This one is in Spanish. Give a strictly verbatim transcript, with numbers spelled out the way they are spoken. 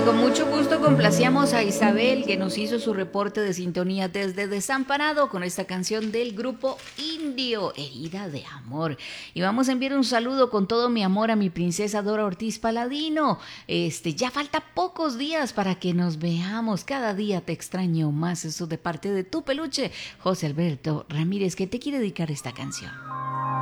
con mucho gusto complacíamos a Isabel, que nos hizo su reporte de sintonía desde Desamparado con esta canción del grupo Indio, Herida de Amor. Y vamos a enviar un saludo con todo mi amor a mi princesa Dora Ortiz Paladino. Este, ya falta pocos días para que nos veamos. Cada día te extraño más. Eso de parte de tu peluche, José Alberto Ramírez, que te quiere dedicar esta canción.